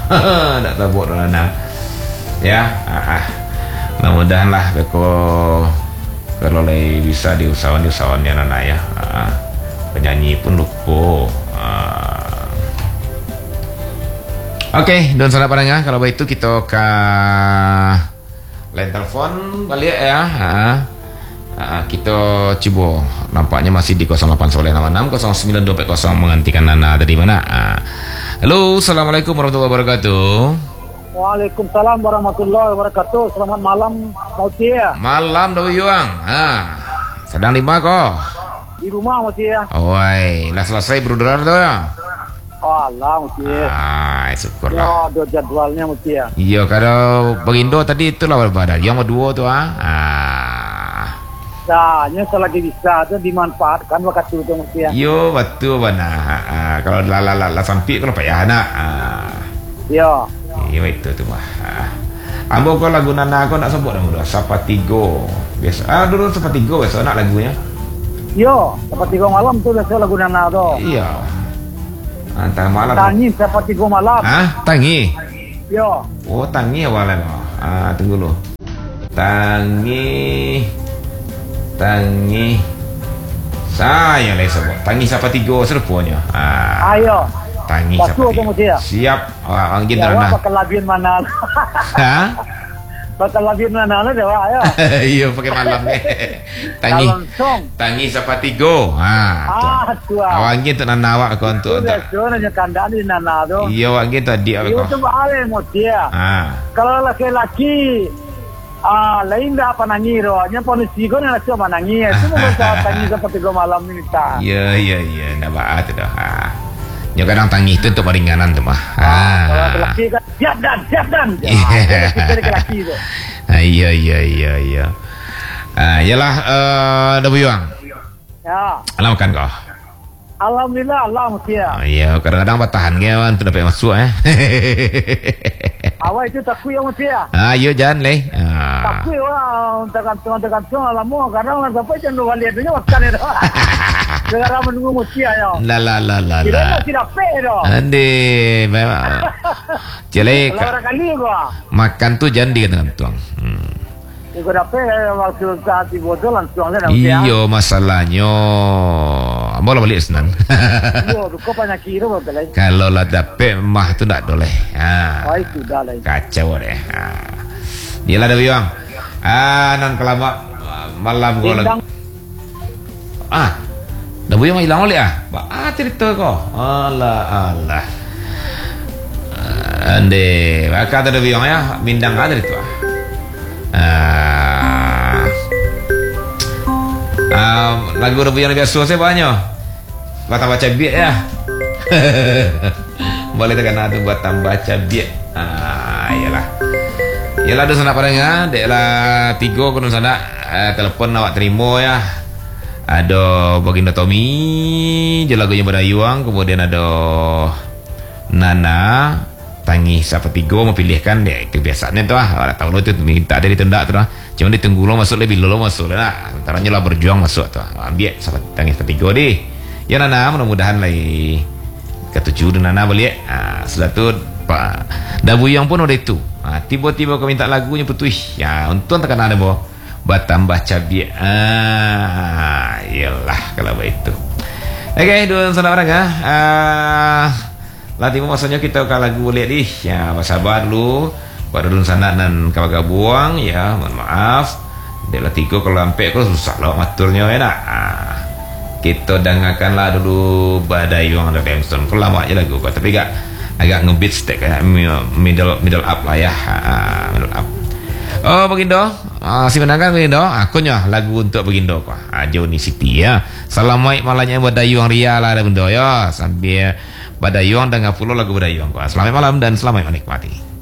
Tak tabuk Nana. Ya, mudah-mudahan lah beko kalau bisa diusahawan ya Nana ya. Penyanyi pun lupa. Oke, dan saudara padanya kalau begitu kita ke line telepon balik ya. Kita coba, nampaknya masih di 0896 0920 menghentikan Nana dari mana. Halo, assalamualaikum warahmatullahi wabarakatuh. Waalaikumsalam warahmatullahi wabarakatuh. Selamat malam, Mautia. Malam Dawi Yuang. Sedang di mana kok? Di rumah, Mautia. Oi, lah selesai berudara tu ya? Allah, Mautia. Syukurlah. Ya, ada jadwalnya, Mautia. Iya, kalau Perindo tadi itulah berbeda. Yang kedua tu Hanya selagi bisa tu dimanfaatkan waktu itu, Mautia. Yo, betul benar. Kalau la sampai kalau payah nak. Ya. Iya itu tu mah. Ambo kau lagu Nana kau nak sebut nama dah. Sapatigo. Biasa. Dulu Sapatigo biasa nak lagunya. Yo, Sapatigo malam tu biasa lagu Nana tu. Iya. Antara malam. Tangi Sapatigo malam. Tangi. Yo. Oh, Tangi awalnya. Tunggu dulu. Tangi. Saya lah sebut. Tangi Sapatigo serupanya. Ayo. Tangi Sapatigo. Siap. Orang ya, Nana. Bakal labian mana? Bakal labian mana dah, ayo. Iya, pakai malam ni. Tangi Sapatigo. Awak gitu Nana awak kau untuk. Biasa nanya kandang di Nana tu. Iya, awak gitu adik awak. Itu tu boleh Mutia. Kalau laki-laki lain dah apa nangi roh. Nya polisi kau nak cuma nangi. Semua bahasa Tangi Sapatigo malam ni ta. Iya. Nak baat tu dah. Nyo kadang Tangi itu untuk peringanan tu mah. Kalau lelaki kan siap dan. Kita lelaki tu. Iya. Yalah Dabu Yuang. Ya. Alam makan kau. Alhamdulillah Allah Mutia. Iya, kadang-kadang bertahan ke kan tu dapat masuk Awak itu takui yang Mutia. Iya jangan leh. Takui orang tergantung alamu kadang orang sampai jangan lupa lihat dia makan itu. Sekarang menunggu Mutia ya. La. Tidak pe doh. Ande, memang. Jelek. Berapa kali gua? Makan tu jangan digantung. Ikut apa waktu saat di botol langsung saya. Iyo masalahnya. Boleh balik senan. Iyo, kau banyak kira betul. Kalau lah dapat mah tu tak boleh. Itu dah lah. Kacau deh. Yalah Dawi Yuang. Nan kelama malam gua lagi. Dawi Yuang hilang oleh cerita kau. Alah. Ande, kata Dawi Yuang ya, bindang ada itu. Lagu Dawi Yuang biasa saya banyak. Baca biak ya. Boleh tekan ada buat baca biak. Yalah ada sana padanya. Deklah 3 kono sana telepon awak terima ya. Ada Baginda Tommy, je lagunya Dawi Yuang, kemudian ada Nana, Tangi Sapatigo memilihkan dia itu biasanya tu tahu lo itu minta dia ditundak tu cuma ditunggu lo masuk lebih lo masuk lah antaranya lah berjuang masuk tu ambil Tangi Sapatigo deh ya Nana mudah-mudahan lagi ketujuh Nana balik setelah tu Pak Dawi Yuang pun udah itu tiba-tiba kau minta lagunya putus ya untung tekan ada boh batambah cabai iyalah kalau begitu oke dua sana orang Latih maksudnya kita kalau lagu boleh di ya sabar dulu pada dulu sana dan kalau buang ya mohon maaf dia latih kalau sampai kalau susah lah maturnya ya nak kita dengarkanlah dulu Dawi Yuang dari Armstrong kalau lama aja lagu tapi agak ngebeat step kayak middle up lah ya middle up. Oh Bagindo, si menangkan Bagindo, akunya lagu untuk Bagindo kok. Joni City ya. Selamat malamnya Dawi Yuang Ria lah Bagindo ya. Sambil Dawi Yuang dengan 10 lagu Dawi Yuang kok. Selamat malam dan selamat menikmati.